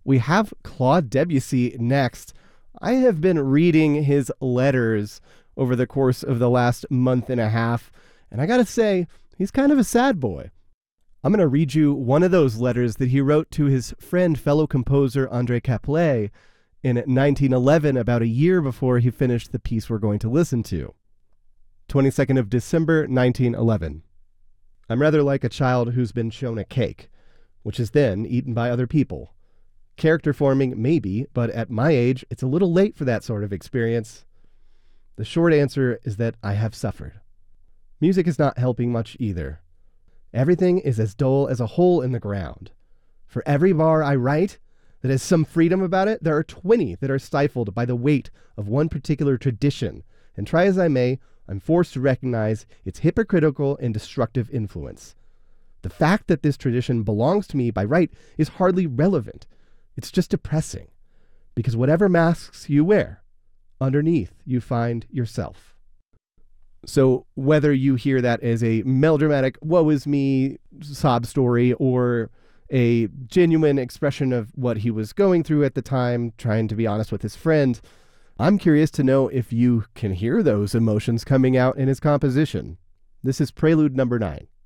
We have Claude Debussy next. I have been reading his letters over the course of the last month and a half, and I gotta say, he's kind of a sad boy. I'm going to read you one of those letters that he wrote to his friend, fellow composer André Caplet in 1911, about a year before he finished the piece we're going to listen to. 22nd of December, 1911. I'm rather like a child who's been shown a cake, which is then eaten by other people. Character forming, maybe, but at my age, it's a little late for that sort of experience. The short answer is that I have suffered. Music is not helping much either. Everything is as dull as a hole in the ground. For every bar I write that has some freedom about it, there are 20 that are stifled by the weight of one particular tradition, and try as I may, I'm forced to recognize its hypocritical and destructive influence. The fact that this tradition belongs to me by right is hardly relevant. It's just depressing, because whatever masks you wear, underneath you find yourself. So whether you hear that as a melodramatic woe is me sob story or a genuine expression of what he was going through at the time, trying to be honest with his friend, I'm curious to know if you can hear those emotions coming out in his composition. This is Prelude number 9.